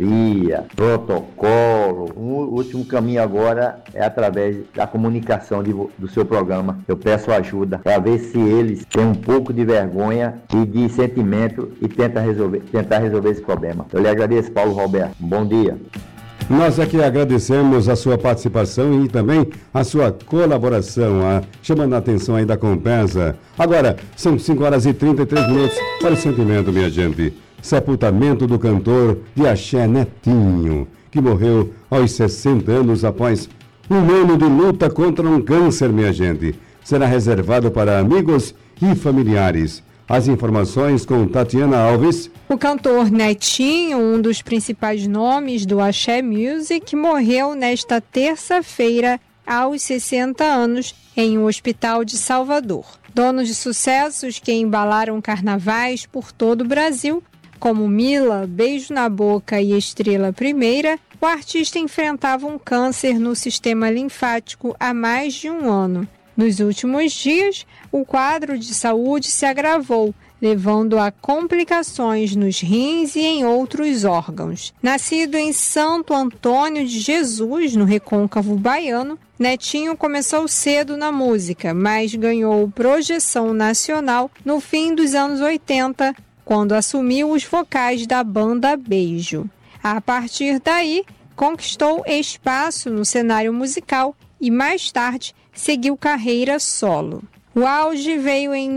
assessoria, protocolo. O último caminho agora é através da comunicação do seu programa. Eu peço ajuda para ver se eles têm um pouco de vergonha e de sentimento e tentar resolver esse problema. Eu lhe agradeço, Paulo Roberto. Bom dia. Nós aqui agradecemos a sua participação e também a sua colaboração, chamando a atenção aí da Compesa. Agora, são 5h33. Olha o sentimento, minha gente. Sepultamento do cantor de axé Netinho, que morreu aos 60 anos após um ano de luta contra um câncer, minha gente. Será reservado para amigos e familiares. As informações com Tatiana Alves. O cantor Netinho, um dos principais nomes do Axé Music, morreu nesta terça-feira aos 60 anos em um hospital de Salvador. Dono de sucessos que embalaram carnavais por todo o Brasil, como Mila, Beijo na Boca e Estrela Primeira, o artista enfrentava um câncer no sistema linfático há mais de um ano. Nos últimos dias, o quadro de saúde se agravou, levando a complicações nos rins e em outros órgãos. Nascido em Santo Antônio de Jesus, no Recôncavo Baiano, Netinho começou cedo na música, mas ganhou projeção nacional no fim dos anos 80, quando assumiu os vocais da banda Beijo. A partir daí, conquistou espaço no cenário musical e, mais tarde, seguiu carreira solo. O auge veio em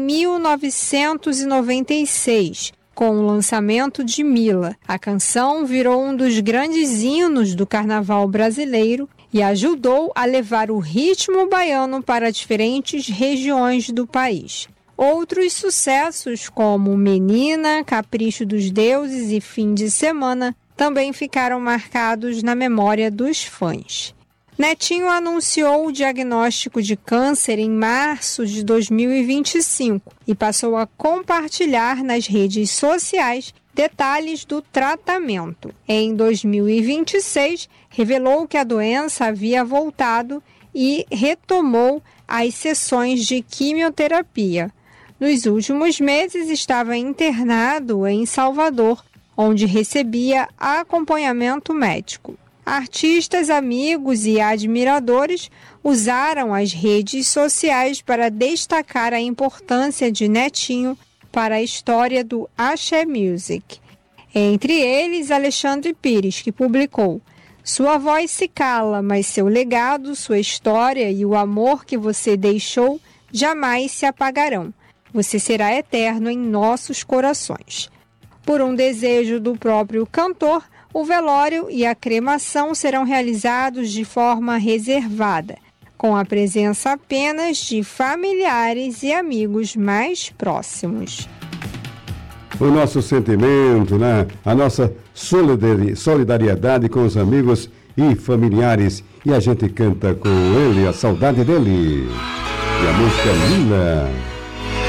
1996, com o lançamento de Mila. A canção virou um dos grandes hinos do carnaval brasileiro e ajudou a levar o ritmo baiano para diferentes regiões do país. Outros sucessos, como Menina, Capricho dos Deuses e Fim de Semana, também ficaram marcados na memória dos fãs. Netinho anunciou o diagnóstico de câncer em março de 2025 e passou a compartilhar nas redes sociais detalhes do tratamento. Em 2026, revelou que a doença havia voltado e retomou as sessões de quimioterapia. Nos últimos meses, estava internado em Salvador, onde recebia acompanhamento médico. Artistas, amigos e admiradores usaram as redes sociais para destacar a importância de Netinho para a história do Axé Music. Entre eles, Alexandre Pires, que publicou: "Sua voz se cala, mas seu legado, sua história e o amor que você deixou jamais se apagarão. Você será eterno em nossos corações." Por um desejo do próprio cantor, o velório e a cremação serão realizados de forma reservada, com a presença apenas de familiares e amigos mais próximos. O nosso sentimento, né? A nossa solidariedade com os amigos e familiares. E a gente canta com ele, a saudade dele. E a música Lila.